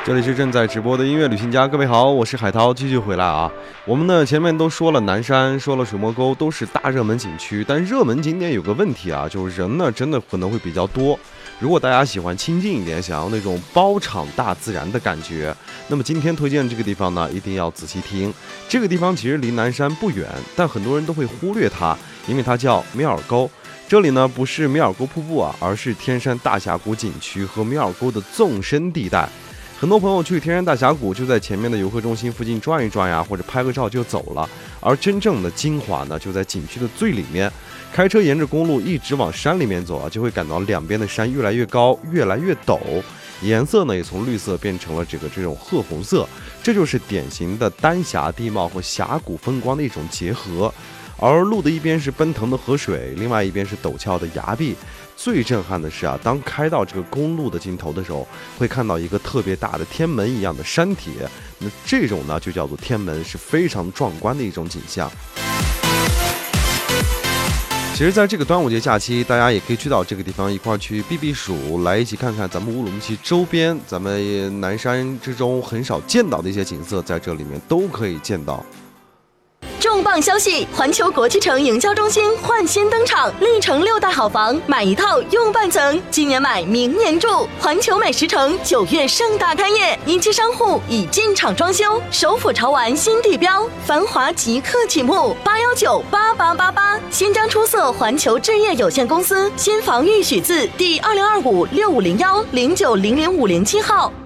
这里是正在直播的音乐旅行家，各位好，我是海涛，继续回来啊。我们呢前面都说了南山，说了水墨沟，都是大热门景区，但热门景点有个问题啊，就是人呢真的可能会比较多。如果大家喜欢清静一点，想要那种包场大自然的感觉，那么今天推荐的这个地方呢，一定要仔细听。这个地方其实离南山不远，但很多人都会忽略它，因为它叫米尔沟。这里呢不是米尔沟瀑布啊，而是天山大峡谷景区和米尔沟的纵深地带。很多朋友去天山大峡谷就在前面的游客中心附近转一转呀，或者拍个照就走了，而真正的精华呢就在景区的最里面。开车沿着公路一直往山里面走啊，就会感到两边的山越来越高，越来越陡，颜色呢也从绿色变成了这种褐红色，这就是典型的丹霞地貌和峡谷风光的一种结合。而路的一边是奔腾的河水，另外一边是陡峭的崖壁。最震撼的是啊，当开到这个公路的尽头的时候，会看到一个特别大的天门一样的山体，那这种呢就叫做天门，是非常壮观的一种景象。其实在这个端午节假期，大家也可以去到这个地方一块去避避暑，来一起看看咱们乌鲁木齐周边咱们南山之中很少见到的一些景色，在这里面都可以见到。 重磅消息！环球国际城营销中心焕新登场，历城6大好房，买一套用半层，今年买明年住。环球美食城9月盛大开业，一期商户已进场装修，首府潮玩新地标，繁华即刻启幕。8198888，新疆出色环球置业有限公司新房预许字第2025650109000507号。